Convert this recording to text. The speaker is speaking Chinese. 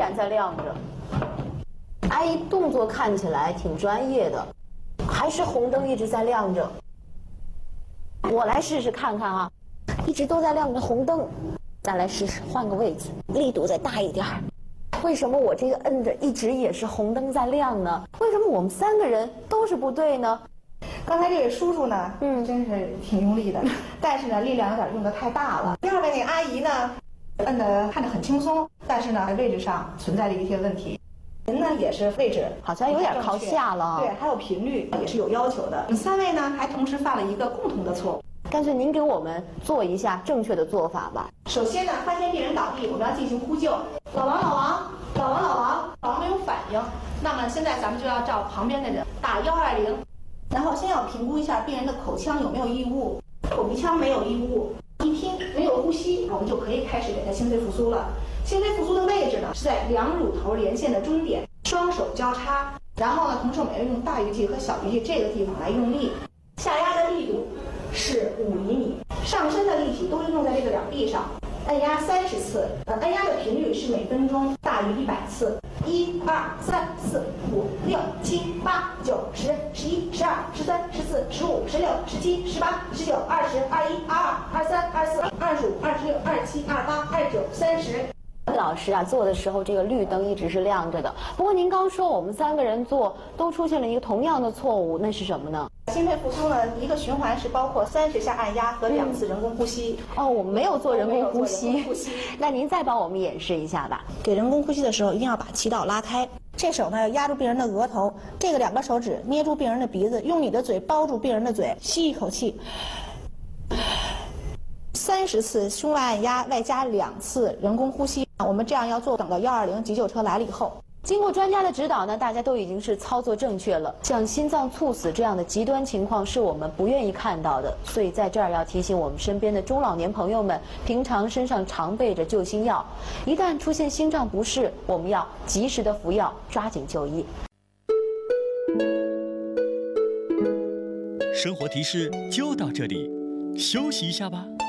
然在亮着。阿姨动作看起来挺专业的，还是红灯一直在亮着。我来试试看看啊，一直都在亮着红灯，再来试试换个位置，力度再大一点。为什么我这个摁着一直也是红灯在亮呢？为什么我们3个人都是不对呢？ 刚才这位叔叔呢，真是挺用力的，但是呢，力量有点用得太大了。第二位那阿姨呢，摁的看着很轻松，但是呢，位置上存在着一些问题。您呢也是位置好像有点靠下了， 对，还有频率也是有要求的。3位呢还同时犯了一个共同的错误。 干脆您给我们做一下正确的做法吧。 首先呢，发现病人倒地，我们要进行呼救。老王，老王，老王，老王，老王没有反应。那么现在咱们就要照旁边的人打120，然后先要评估一下病人的口腔有没有异物，口鼻腔没有异物，一听没有呼吸，我们就可以开始给他心肺复苏了。心肺复苏的位置呢是在2乳头连线的中点，双手交叉，然后呢，同时我们要用大鱼际和小鱼际这个地方来用力，下压的力度是5厘米，上身的力气都是用在这个两臂上，按压30次，按压的频率是每分钟大于100次。1、2、3、4、5、6、7、8、9、10、11、12、13、14、15、16、17、18、19、20、21、22、23、24、25、26、27、28、29、30。 老师啊，做的时候这个绿灯一直是亮着的。不过您刚说我们3个人做都出现了一个同样的错误，那是什么呢？ 心肺复苏呢，一个循环是包括30下按压和2次人工呼吸。 哦，我们没有做人工呼吸。那您再帮我们演示一下吧。 给人工呼吸的时候，一定要把气道拉开。这手呢要压住病人的额头，这个2个手指捏住病人的鼻子，用你的嘴包住病人的嘴，吸一口气。30次胸外按压，外加2次人工呼吸。我们这样要做，等到120急救车来了以后。 经过专家的指导呢，大家都已经是操作正确了。像心脏猝死这样的极端情况是我们不愿意看到的，所以在这儿要提醒我们身边的中老年朋友们，平常身上常备着救心药，一旦出现心脏不适，我们要及时的服药，抓紧就医。 生活提示就到这里，休息一下吧。